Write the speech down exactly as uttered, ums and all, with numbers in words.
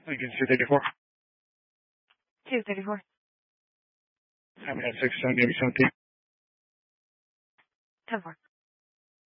Lincoln two thirty-four. two thirty-four. I'm at six seventy seventeen. ten four.